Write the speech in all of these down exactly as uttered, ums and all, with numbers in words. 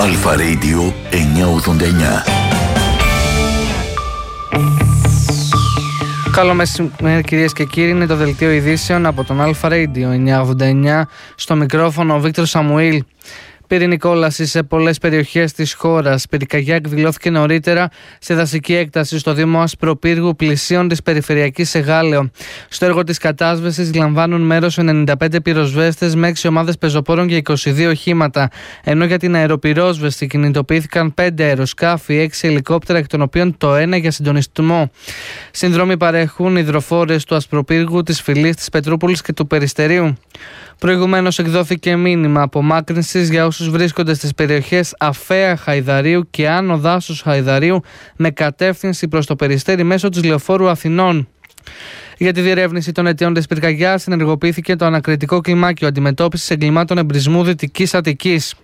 Αλφα Radio εννιακόσια ογδόντα εννιά. Καλό μεσημέρι, κυρίες και κύριοι. Είναι το δελτίο ειδήσεων από τον Αλφα Radio εννιακόσια ογδόντα εννιά. Στο μικρόφωνο ο Βίκτορ Σαμουήλ. Πυρηνική κόλαση σε πολλές περιοχές της χώρας. Πυρκαγιά εκδηλώθηκε νωρίτερα σε δασική έκταση στο Δήμο Ασπροπύργου, πλησίων της περιφερειακής Εγάλεο. Στο έργο της κατάσβεσης λαμβάνουν μέρος ενενήντα πέντε πυροσβέστες με έξι ομάδες πεζοπόρων και είκοσι δύο οχήματα. Ενώ για την αεροπυρόσβεση κινητοποιήθηκαν πέντε αεροσκάφη, έξι ελικόπτερα, εκ των οποίων το ένα για συντονισμό. Συνδρόμοι παρέχουν υδροφόρες του Ασπροπύργου, της Φυλής, της Πετρούπολης και του Περιστερίου. Προηγουμένως εκδόθηκε μήνυμα απομάκρυνσης για όσους βρίσκονται στις περιοχές Αφαία Χαϊδαρίου και Άνω Δάσους Χαϊδαρίου με κατεύθυνση προς το Περιστέρι μέσω της Λεωφόρου Αθηνών. Για τη διερεύνηση των αιτιών της πυρκαγιάς συνεργοποιήθηκε το ανακριτικό κλιμάκιο αντιμετώπισης εγκλημάτων εμπρισμού Δυτικής Αττικής.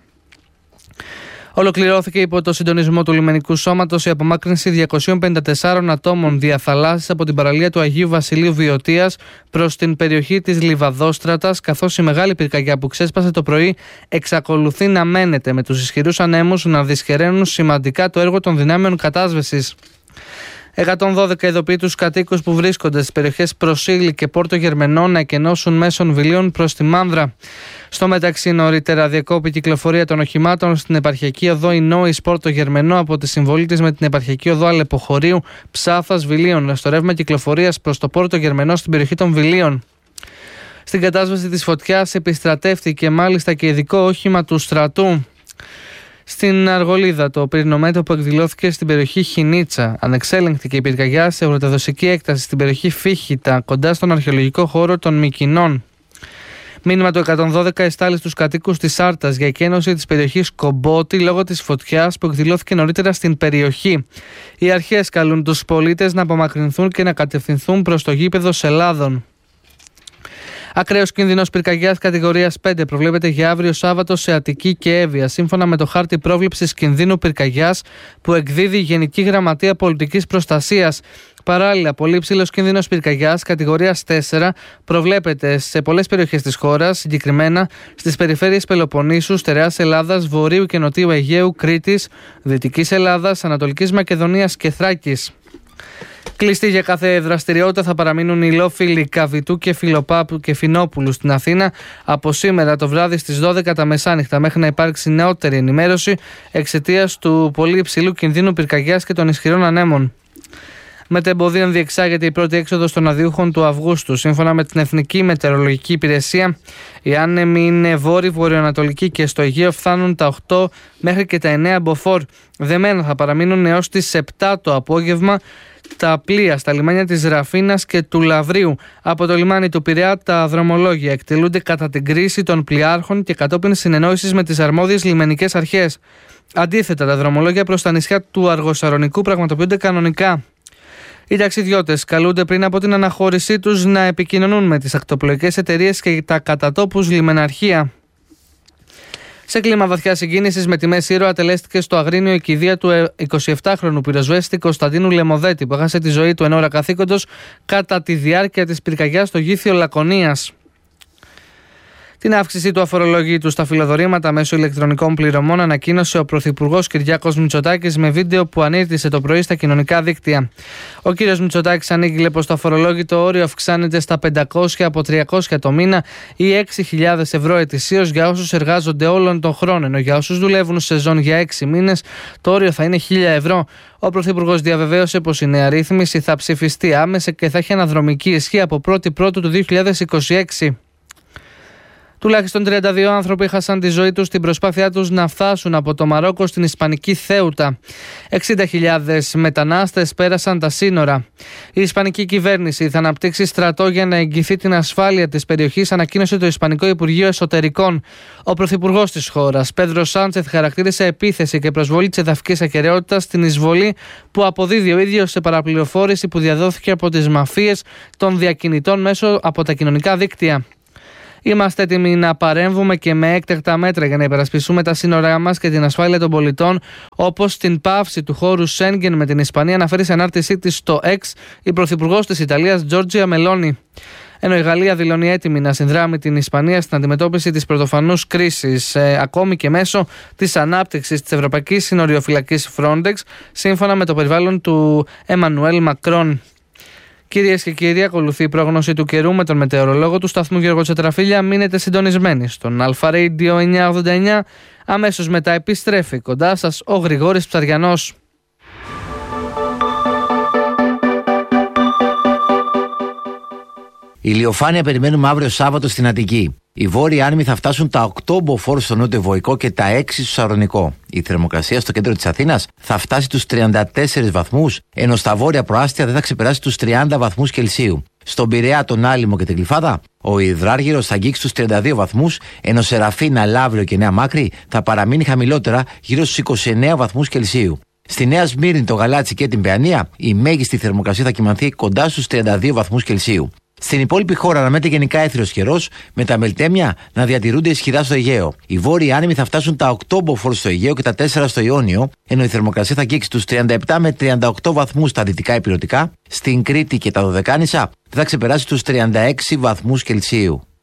Ολοκληρώθηκε υπό το συντονισμό του λιμενικού σώματος η απομάκρυνση διακοσίων πενήντα τεσσάρων ατόμων διαθαλάσσης από την παραλία του Αγίου Βασιλείου Βιωτίας προς την περιοχή της Λιβαδόστρατας, καθώς η μεγάλη πυρκαγιά που ξέσπασε το πρωί εξακολουθεί να μένεται, με τους ισχυρούς ανέμους να δυσχεραίνουν σημαντικά το έργο των δυνάμεων κατάσβεσης. εκατόν δώδεκα ειδοποιεί τους κατοίκους που βρίσκονται στις περιοχές Προσήλη και Πόρτο Γερμενό να εκενώσουν μέσων βιλίων προς τη Μάνδρα. Στο μεταξύ, νωρίτερα διεκόπη η κυκλοφορία των οχημάτων στην επαρχιακή οδό Ινόης Πόρτο Γερμενό από τη συμβολή της με την επαρχιακή οδό Αλεποχωρίου Ψάθας Βιλίων στο ρεύμα κυκλοφορίας προς το Πόρτο Γερμενό στην περιοχή των Βιλίων. Στην κατάσβεση της φωτιάς επιστρατεύτηκε μάλιστα και ειδικό όχημα του στρατού. Στην Αργολίδα, το πυρηνομέτωπο εκδηλώθηκε στην περιοχή Χινίτσα. Ανεξέλεγκτη και η πυρκαγιά σε ευρωτοδοσική έκταση στην περιοχή Φίχητα, κοντά στον αρχαιολογικό χώρο των Μυκηνών. Μήνυμα του εκατόν δώδεκα εστάλει στους κατοίκους της Άρτας για εκένωση της περιοχής Κομπότη λόγω της φωτιάς που εκδηλώθηκε νωρίτερα στην περιοχή. Οι αρχές καλούν τους πολίτες να απομακρυνθούν και να κατευθυνθούν προς το γήπεδο Σελάδων. Ακραίος κίνδυνος πυρκαγιάς κατηγορίας πέντε προβλέπεται για αύριο Σάββατο σε Αττική και Εύβοια, σύμφωνα με το χάρτη πρόβλεψης κινδύνου πυρκαγιάς που εκδίδει η Γενική Γραμματεία Πολιτικής Προστασίας. Παράλληλα, πολύ ψηλός κίνδυνος πυρκαγιάς κατηγορίας τέσσερα προβλέπεται σε πολλές περιοχές της χώρας, συγκεκριμένα στις περιφέρειες Πελοποννήσου, Στερεάς Ελλάδας, Βορείου και Νοτίου Αιγαίου, Κρήτης, Δυτικής Ελλάδας, Ανατολικής Μακεδονίας και Θράκης. Κλειστοί για κάθε δραστηριότητα θα παραμείνουν οι λόφιλοι Καβιτού και Φιλοπάπου και Φινόπουλου στην Αθήνα από σήμερα το βράδυ στις δώδεκα τα μεσάνυχτα, μέχρι να υπάρξει νεότερη ενημέρωση εξαιτίας του πολύ υψηλού κινδύνου πυρκαγιάς και των ισχυρών ανέμων. Μετεμποδίων διεξάγεται η πρώτη έξοδος των αδειούχων του Αυγούστου. Σύμφωνα με την Εθνική Μετεωρολογική Υπηρεσία, οι άνεμοι είναι βόρειοι, βορειοανατολικοί και στο Αιγαίο φτάνουν τα οκτώ μέχρι και τα εννέα μποφόρ. Δεμένα θα παραμείνουν έως τις επτά το απόγευμα τα πλοία στα λιμάνια της Ραφίνας και του Λαβρίου. Από το λιμάνι του Πειραιά τα δρομολόγια εκτελούνται κατά την κρίση των πλοιάρχων και κατόπιν συνεννόησης με τις αρμόδιες λιμενικές αρχές. Αντίθετα, τα δρομολόγια προς τα νησιά του Αργοσαρονικού πραγματοποιούνται κανονικά. Οι ταξιδιώτες καλούνται πριν από την αναχώρησή τους να επικοινωνούν με τις ακτοπλοϊκές εταιρείες και τα κατατόπους λιμεναρχεία. Σε κλίμα βαθιά συγκίνησης με τη μέση ήρωα τελέστηκε στο Αγρίνιο η κηδεία του εικοσιεπτάχρονου πυροσβέστη Κωνσταντίνου Λεμοδέτη, που έχασε τη ζωή του εν ώρα καθήκοντος κατά τη διάρκεια της πυρκαγιάς στο Γήθιο Λακωνίας. Την αύξηση του αφορολόγητου στα φιλοδορήματα μέσω ηλεκτρονικών πληρωμών ανακοίνωσε ο Πρωθυπουργός Κυριάκος Μητσοτάκης με βίντεο που ανήρτησε το πρωί στα κοινωνικά δίκτυα. Ο κύριος Μητσοτάκης ανήγγειλε πως το αφορολόγητο όριο αυξάνεται στα πεντακόσια από τριακόσια το μήνα ή έξι χιλιάδες ευρώ ετησίως για όσους εργάζονται όλον τον χρόνο, ενώ για όσους δουλεύουν σεζόν για έξι μήνες το όριο θα είναι χίλια ευρώ. Ο Πρωθυπουργός διαβεβαίωσε πως η νέα ρύθμιση θα ψηφιστεί άμεσα και θα έχει αναδρομική ισχύ από πρώτη Πρώτου του δύο χιλιάδες είκοσι έξι. Τουλάχιστον τριάντα δύο άνθρωποι έχασαν τη ζωή τους στην προσπάθειά τους να φτάσουν από το Μαρόκο στην Ισπανική Θέουτα. εξήντα χιλιάδες μετανάστες πέρασαν τα σύνορα. Η Ισπανική κυβέρνηση θα αναπτύξει στρατό για να εγγυηθεί την ασφάλεια της περιοχής, ανακοίνωσε το Ισπανικό Υπουργείο Εσωτερικών. Ο πρωθυπουργός της χώρας, Πέδρο Σάντσεθ, χαρακτήρισε επίθεση και προσβολή της εδαφικής ακεραιότητας στην εισβολή που αποδίδει ο ίδιος σε παραπληροφόρηση που διαδόθηκε από τις μαφίες των διακινητών μέσω από τα κοινωνικά δίκτυα. Είμαστε έτοιμοι να παρέμβουμε και με έκτακτα μέτρα για να υπερασπιστούμε τα σύνορά μας και την ασφάλεια των πολιτών, όπως την πάυση του χώρου Σέγγεν με την Ισπανία, αναφέρει σε ανάρτησή της στο X η πρωθυπουργός της Ιταλίας Τζόρτζια Μελόνι. Ενώ η Γαλλία δηλώνει έτοιμη να συνδράμει την Ισπανία στην αντιμετώπιση της πρωτοφανούς κρίσης, ε, ακόμη και μέσω της ανάπτυξης της Ευρωπαϊκής Συνοριοφυλακής Frontex, σύμφωνα με το περιβάλλον του Εμμανουέλ Μακρόν. Κυρίες και κύριοι, ακολουθεί η πρόγνωση του καιρού με τον μετεωρολόγο του σταθμού Γιώργο Τσετραφίλια. Μείνετε συντονισμένοι στον Αλφα Radio εννιακόσια ογδόντα εννιά. Αμέσως μετά επιστρέφει κοντά σας ο Γρηγόρης Ψαριανός. Ηλιοφάνεια περιμένουμε αύριο Σάββατο στην Αττική. Οι βόρειοι άνεμοι θα φτάσουν τα οκτώ μποφόρ στο νότιο Βοϊκό και τα έξι στο Σαρονικό. Η θερμοκρασία στο κέντρο της Αθήνας θα φτάσει τους τριάντα τέσσερις βαθμούς, ενώ στα βόρεια προάστια δεν θα ξεπεράσει τους τριάντα βαθμούς Κελσίου. Στον Πειραιά, τον Άλυμο και την Γλυφάδα, ο Υδράργυρος θα αγγίξει τους τριάντα δύο βαθμούς, ενώ Σεραφίνα, Λαύριο και Νέα Μάκρη θα παραμείνει χαμηλότερα γύρω στους είκοσι εννέα βαθμούς Κελσίου. Στη Νέα Σμύρνη, το Γαλάτσι και την Παιανία, η μέγιστη θερμοκρασία θα κυμανθεί κοντά στους τριάντα δύο βαθμούς Κελσίου. Στην υπόλοιπη χώρα αναμένεται γενικά έθριος καιρός, με τα μελτέμια να διατηρούνται ισχυρά στο Αιγαίο. Οι βόρειοι άνεμοι θα φτάσουν τα οκτώ μποφόρ στο Αιγαίο και τα τέσσερα στο Ιόνιο, ενώ η θερμοκρασία θα αγγίξει τους τριάντα επτά με τριάντα οκτώ βαθμούς στα δυτικά ηπειρωτικά. Στην Κρήτη και τα Δωδεκάνησα θα ξεπεράσει τους τριάντα έξι βαθμούς Κελσίου.